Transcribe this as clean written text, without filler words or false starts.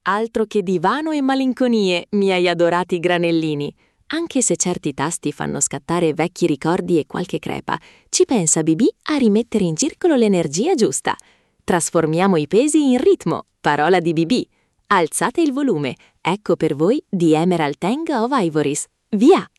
Altro che divano e malinconie, miei adorati granellini. Anche se certi tasti fanno scattare vecchi ricordi e qualche crepa, ci pensa BB a rimettere in circolo l'energia giusta. Trasformiamo i pesi in ritmo, parola di BB. Alzate il volume, ecco per voi The Emerald Tang of Ivories. Via!